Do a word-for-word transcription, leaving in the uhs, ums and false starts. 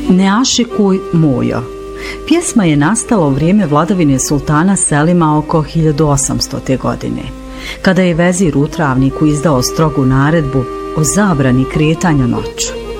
Ne ašikuj mujo. Pjesma je nastala u vrijeme vladavine sultana Selima oko hiljadu osamstote. godine, kada je vezir u Travniku izdao strogu naredbu o zabrani kretanja noću.